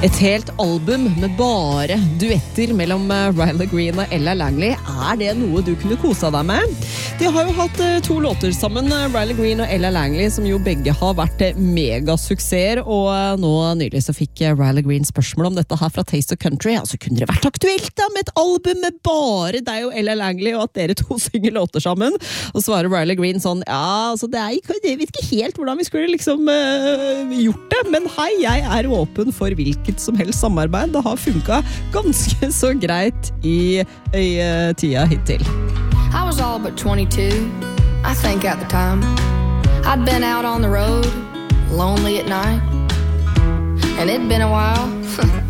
Et helt album med bare duetter mellom Riley Green og Ella Langley. Det noe du kunne kosa deg med? De har jo hatt 2 låter sammen, Riley Green og Ella Langley, som jo begge har vært megasuksesser, og nå nylig så fikk Riley Green spørsmål om dette her fra Taste of Country. Altså, kunne det vært aktuelt da med et album med bare deg og Ella Langley, og at dere 2 synger låter sammen? Og svarer Riley Green sånn, ja, altså jeg vet ikke helt hvordan vi skulle liksom gjort det, men hei, jeg åpen for hvilket som helst samarbeid. Det har funket ganske så greit i tida hittil. I was all but 22, I think at the time. I'd been out on the road, lonely at night. And it'd been a while